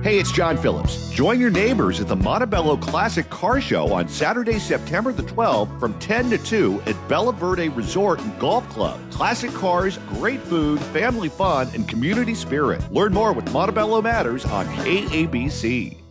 Hey, it's John Phillips. Join your neighbors at the Montebello Classic Car Show on Saturday, September the 12th from 10 to 2 at Bella Verde Resort and Golf Club. Classic cars, great food, family fun, and community spirit. Learn more with Montebello Matters on KABC.